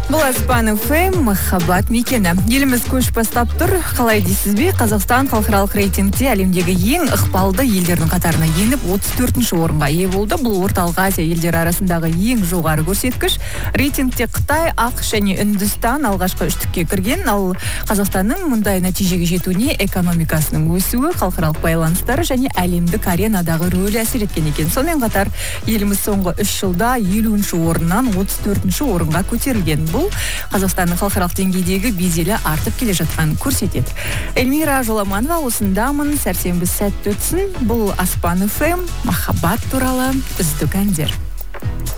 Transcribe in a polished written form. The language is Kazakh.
Бұл Аспан ФМ махаббат мекені. Еліміз көш бастап тұр. Қалай дейсіз бе? Қазақстан халықаралық рейтингте әлемдегі ең ықпалды елдердің қатарына еніп 34-ші орынға ие болды. Бұл орталық Азия елдері арасындағы ең жоғары көрсеткіш. Рейтингте Қытай, ақш және Үндістан алғашқы үштікке кірген, ал Қазақстанның мұндай нәтижеге жетуіне экономикасының өсуі, халықаралық байланыстары және әлемдік аренадағы рөлі әсер еткен екен. Сонымен қатар еліміз соңғы 3 жылда 50-ші орыннан 34-ші орынға көтерілген. Бұл Қазақстанның халықаралық деңгейдегі беделі артып келе жатқанын көрсетеді. Эльмира Жоламанова осындамын, сәрсенбі сәтті өтсін. Бұл Аспан ФМ, махаббат туралы үздік әндер.